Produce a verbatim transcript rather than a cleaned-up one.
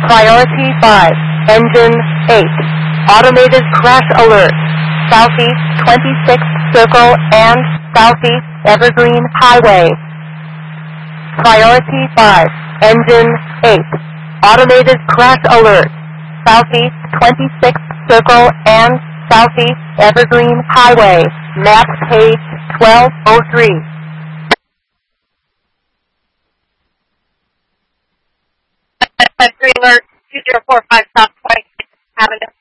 Priority five, Engine eight. Automated crash alert. Southeast twenty-sixth Circle and Southeast Evergreen Highway. Priority five, Engine eight. Automated crash alert. Southeast twenty-sixth Circle and Southeast Evergreen Highway. Map page twelve oh three. Green alert, two zero four five South twenty-sixth Avenue.